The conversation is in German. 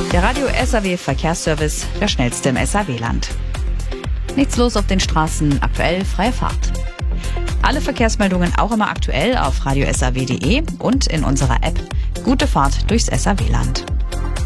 Der Radio SAW Verkehrsservice, der schnellste im SAW-Land. Nichts los auf den Straßen, aktuell freie Fahrt. Alle Verkehrsmeldungen auch immer aktuell auf radiosaw.de und in unserer App. Gute Fahrt durchs SAW-Land.